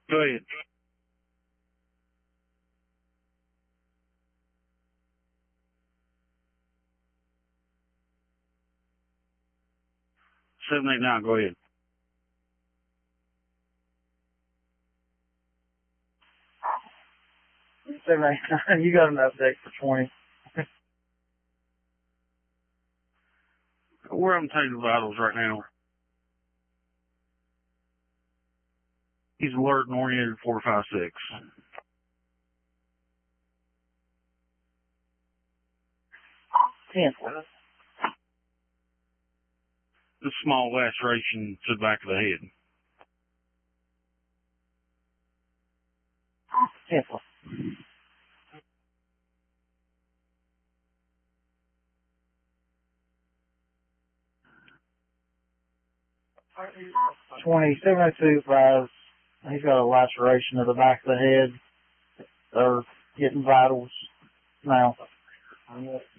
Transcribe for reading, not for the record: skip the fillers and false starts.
Go ahead. Seven, 8, 9. Go ahead. You got an update for 20. Where I'm taking the vitals right now. He's alert and oriented 4, 5, 6. The small laceration to the back of the head. Cancel. $27.25. He's got a laceration of the back of the head. They're getting vitals now.